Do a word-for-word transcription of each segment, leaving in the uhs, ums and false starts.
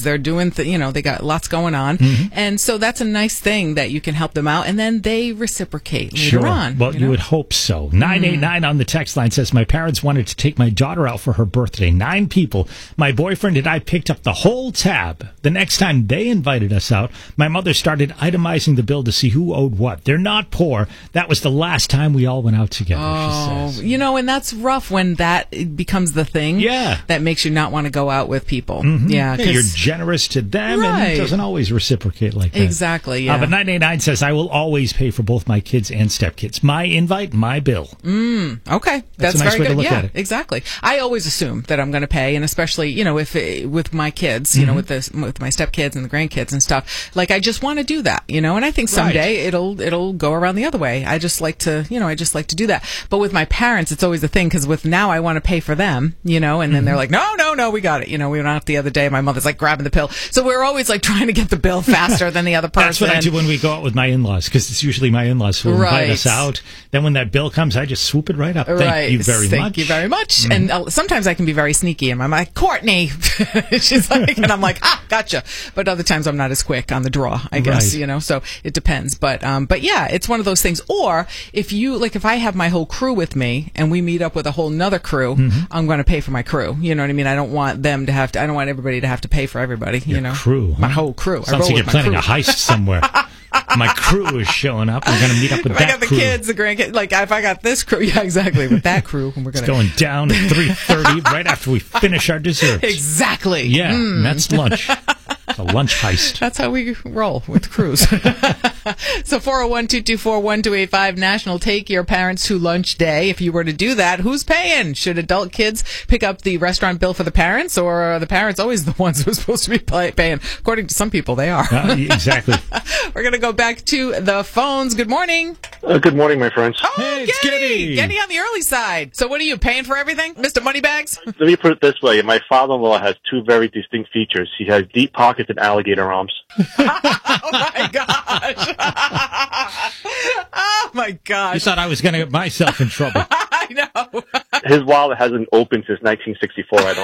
They're doing, th- you know, they got lots going on. Mm-hmm. And so that's a nice thing that you can help them out. And then they reciprocate later sure. on. Well, you, know? you would hope so. nine eight nine mm. on the text line says, my parents wanted to take my daughter out for her birthday. Nine people. My boyfriend and I picked up the whole tab. The next time they invited us out, my mother started itemizing the bill to see who owed what. They're not poor. That was the last time we all went out together, oh, she says. You know, and that's rough when that becomes the thing. Yeah. That makes you not want to go out with people. Mm-hmm. Yeah, yeah, you're generous to them, right. and it doesn't always reciprocate like that. Exactly, yeah. Uh, but nine eight nine says, I will always pay for both my kids and stepkids. My invite, my bill. Mm, okay. That's, That's a nice very way good. to look yeah, at it. Exactly. I always assume that I'm going to pay, and especially, you know, if it, with my kids, you mm-hmm. know, with the with my stepkids and the grandkids and stuff, like I just want to do that, you know, and I think someday right. it'll it'll go around the other way. I just like to, you know, I just like to do that. But with my parents, it's always a thing because with now I want to pay for them, you know, and then mm-hmm. they're like, no, no, no, we got it. You know, we went out the other day. My mother's like grabbing the pill, so we're always like trying to get the bill faster than the other person. That's what I do when we go out with my in-laws, because it's usually my in-laws who right. invite us out. Then when that bill comes, I just swoop it right up. Thank right. you very Thank much. Thank you very much. Mm-hmm. And uh, sometimes I can be very sneaky, and I'm like, Courtney. She's like, and I'm like, ah, gotcha. But other times I'm not as quick on the draw, I guess, right. you know, so it depends. But, um, but yeah, it's one of those things. Or if you, like, if I have my whole crew with me and we meet up with a whole nother crew, mm-hmm. I'm going to pay for my crew. You know what I mean? I don't want them to have to, I don't want everybody to have to pay for everybody, Your you know? crew. Huh? My whole crew. Sounds like you're planning crew. a heist somewhere. My crew is showing up. We're going to meet up with if that I got the crew. kids, the grandkids. Like, if I got this crew, yeah, exactly, with that crew. We're gonna... It's going down at three thirty right after we finish our dessert. Exactly. Yeah, mm. and that's lunch. It's a lunch heist. That's how we roll with the crews. So four oh one, two two four, one two eight five, National Take Your Parents to Lunch Day. If you were to do that, who's paying? Should adult kids pick up the restaurant bill for the parents, or are the parents always the ones who are supposed to be paying? According to some people, they are. Uh, exactly. We're going to go back to the phones. Good morning. Uh, good morning, my friends. Oh, hey, it's Getty. Getty on the early side. So what are you, paying for everything, Mister Moneybags? Let me put it this way. My father-in-law has two very distinct features. He has deep pockets and alligator arms. Oh, my gosh. Oh, my gosh. You thought I was going to get myself in trouble. I know. His wallet hasn't opened since nineteen sixty-four, I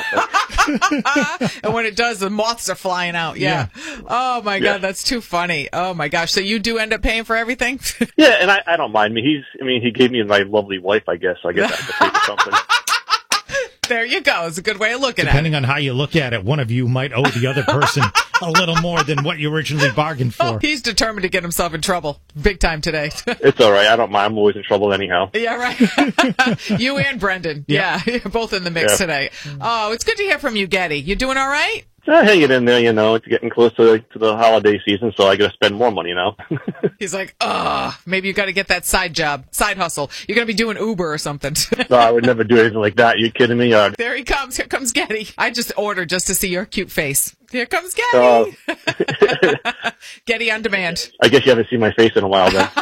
don't think. And when it does, the moths are flying out. Yeah. yeah. Oh, my God. Yeah. That's too funny. Oh, my gosh. So you do end up paying for everything? Yeah, and I, I don't mind. I mean, he's, I mean, he gave me my lovely wife, I guess. So I guess I have to pay for something. There you go. It's a good way of looking Depending at it. Depending on how you look at it, one of you might owe the other person a little more than what you originally bargained for. Oh, he's determined to get himself in trouble big time today. It's all right. I don't mind. I'm always in trouble anyhow. Yeah, right. You and Brendan. Yeah, yeah, you're both in the mix yeah. today. Oh, it's good to hear from you, Getty. You doing all right? Uh, hanging in there, you know. It's getting close to, to the holiday season, so I got to spend more money now. He's like, ugh, maybe you got to get that side job, side hustle. You're going to be doing Uber or something. No, I would never do anything like that. You kidding me? Uh, there he comes. Here comes Getty. I just ordered just to see your cute face. Here comes Getty. Uh, Getty on demand. I guess you haven't seen my face in a while then.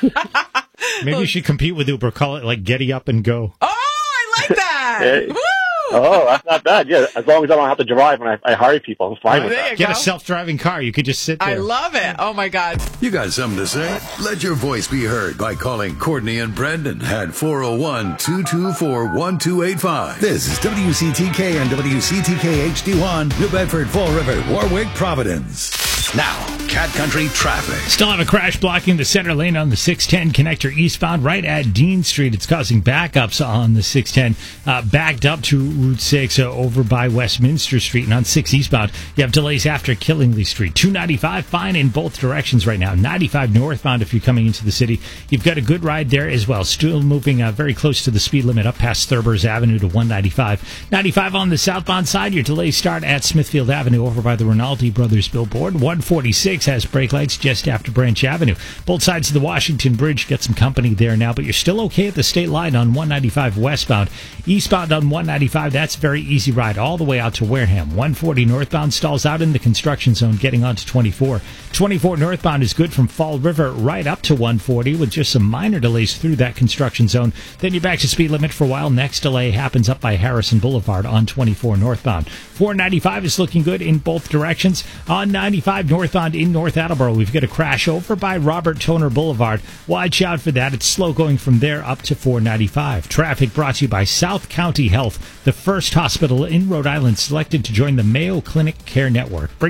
Maybe you should compete with Uber. Call it like Getty Up and Go. Oh, I like that. Hey. Woo! Oh, that's not bad. Yeah, as long as I don't have to drive and I, I hire people, I'm fine oh, with that. Get go. a self-driving car. You could just sit there. I love it. Oh, my God. You got something to say? Let your voice be heard by calling Courtney and Brendan at four oh one, two two four, one two eight five. This is W C T K and W C T K H D one, New Bedford, Fall River, Warwick, Providence. Now, Cat Country traffic. Still have a crash blocking the center lane on the six ten connector eastbound right at Dean Street. It's causing backups on the six ten, uh, backed up to Route six uh, over by Westminster Street. And on six eastbound, you have delays after Killingly Street. two ninety-five, fine in both directions right now. ninety-five northbound if you're coming into the city. You've got a good ride there as well. Still moving uh, very close to the speed limit up past Thurbers Avenue to one ninety-five. ninety-five on the southbound side. Your delays start at Smithfield Avenue over by the Rinaldi Brothers billboard. one forty-six has brake lights just after Branch Avenue. Both sides of the Washington Bridge get some company there now, but you're still okay at the state line on one ninety-five westbound. Eastbound on one ninety-five, that's a very easy ride all the way out to Wareham. one forty northbound stalls out in the construction zone getting onto twenty-four. twenty-four northbound is good from Fall River right up to one forty with just some minor delays through that construction zone. Then you're back to speed limit for a while. Next delay happens up by Harrison Boulevard on twenty-four northbound. four ninety-five is looking good in both directions. On ninety-five northbound in North Attleboro, we've got a crash over by Robert Toner Boulevard. Watch out for that. It's slow going from there up to four ninety-five. Traffic brought to you by South County Health, the first hospital in Rhode Island selected to join the Mayo Clinic Care Network. Bring